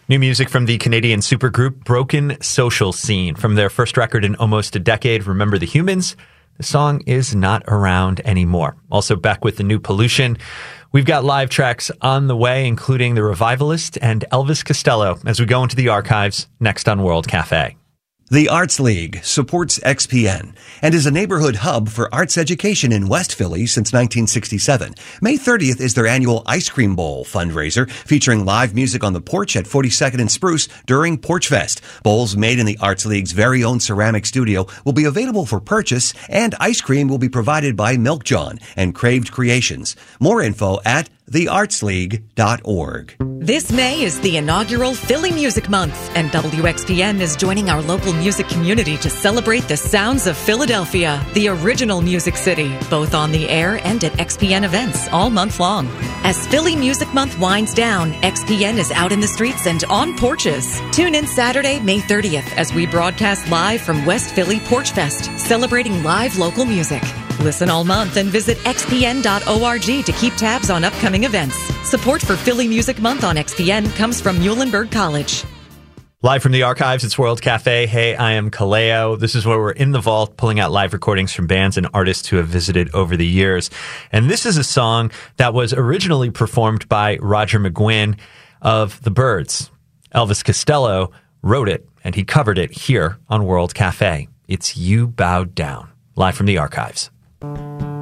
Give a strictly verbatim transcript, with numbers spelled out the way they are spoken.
New music from the Canadian supergroup Broken Social Scene. From their first record in almost a decade, Remember the Humans, the song is not around anymore. Also back with the new Pollution. We've got live tracks on the way, including The Revivalist and Elvis Costello, as we go into the archives next on World Cafe. The Arts League supports X P N and is a neighborhood hub for arts education in West Philly since nineteen sixty-seven. May thirtieth is their annual Ice Cream Bowl fundraiser, featuring live music on the porch at forty-second and Spruce during Porch Fest. Bowls made in the Arts League's very own ceramic studio will be available for purchase, and ice cream will be provided by Milk John and Craved Creations. More info at the arts league dot org. This May is the inaugural Philly Music Month, and W X P N is joining our local music community to celebrate the sounds of Philadelphia, the original music city, both on the air and at X P N events all month long. As Philly Music Month winds down, X P N is out in the streets and on porches. Tune in Saturday, May thirtieth, as we broadcast live from West Philly Porch Fest, celebrating live local music. Listen all month and visit x p n dot org to keep tabs on upcoming events. Support for Philly Music Month on X P N comes from Muhlenberg College. Live from the archives, it's World Cafe. Hey, I am Kaleo. This is where we're in the vault pulling out live recordings from bands and artists who have visited over the years. And this is a song that was originally performed by Roger McGuinn of The Byrds. Elvis Costello wrote it, and he covered it here on World Cafe. It's You Bowed Down, live from the archives.